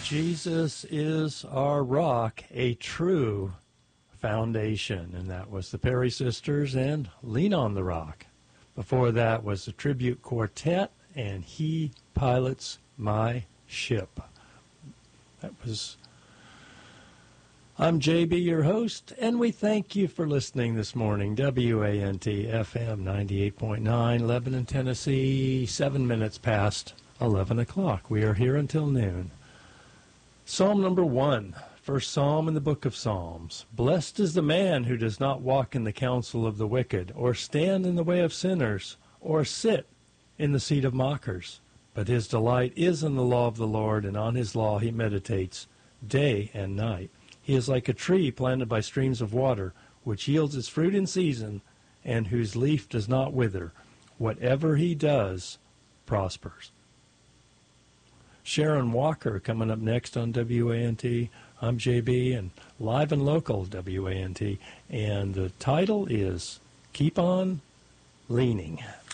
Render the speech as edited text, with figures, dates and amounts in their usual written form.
Jesus is our rock, a true foundation. And that was the Perry Sisters and Lean on the Rock. Before that was the Tribute Quartet and He Pilots My Ship. I'm JB, your host, and we thank you for listening this morning. WANT FM 98.9, Lebanon, Tennessee, 7 minutes past 11 o'clock. We are here until noon. Psalm number 1, first psalm in the book of Psalms. Blessed is the man who does not walk in the counsel of the wicked, or stand in the way of sinners, or sit in the seat of mockers. But his delight is in the law of the Lord, and on his law he meditates day and night. He is like a tree planted by streams of water, which yields its fruit in season, and whose leaf does not wither. Whatever he does prospers. Sharon Walker coming up next on WANT. I'm JB, and live and local WANT. And the title is Keep On Leaning.